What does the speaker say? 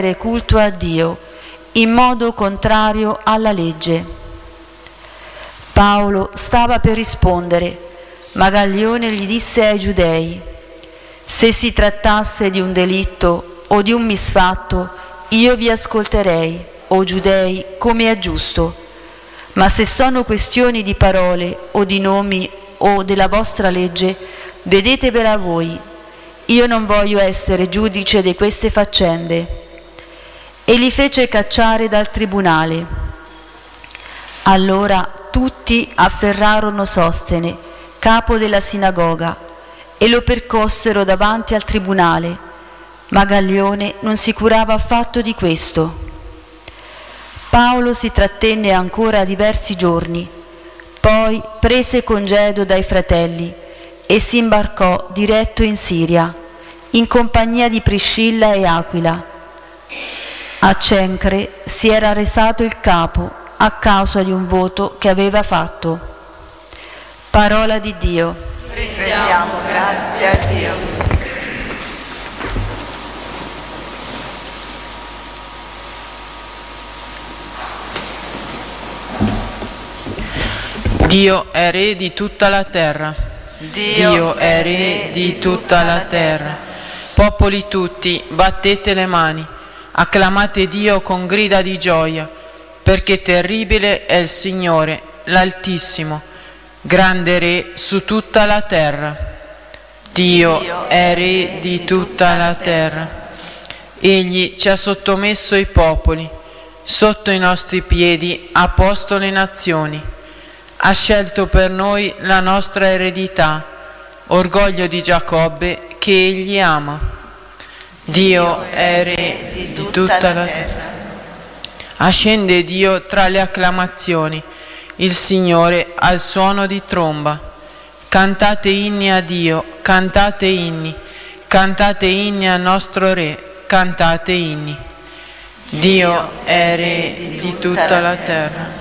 culto a Dio in modo contrario alla legge. Paolo stava per rispondere, ma Gallione gli disse ai giudei: se si trattasse di un delitto o di un misfatto, io vi ascolterei, o giudei, come è giusto. Ma se sono questioni di parole o di nomi o della vostra legge, vedetevela voi. Io non voglio essere giudice di queste faccende. E li fece cacciare dal tribunale. Allora tutti afferrarono Sostene, capo della sinagoga, e lo percossero davanti al tribunale, ma Gallione non si curava affatto di questo. Paolo si trattenne ancora diversi giorni, poi prese congedo dai fratelli e si imbarcò diretto in Siria, in compagnia di Priscilla e Aquila. A Cencre si era resato il capo a causa di un voto che aveva fatto. Parola di Dio. Rendiamo grazie a Dio. Dio è re di tutta la terra. Dio è re di tutta la terra. Popoli tutti, battete le mani, acclamate Dio con grida di gioia, perché terribile è il Signore, l'Altissimo, grande re su tutta la terra. Dio è re di tutta la terra. Egli ci ha sottomesso i popoli, sotto i nostri piedi ha posto le nazioni. Ha scelto per noi la nostra eredità, orgoglio di Giacobbe che egli ama. Dio è re di tutta la terra. Ascende Dio tra le acclamazioni, il Signore al suono di tromba. Cantate inni a Dio, cantate inni al nostro Re, cantate inni. Dio è re di tutta la terra.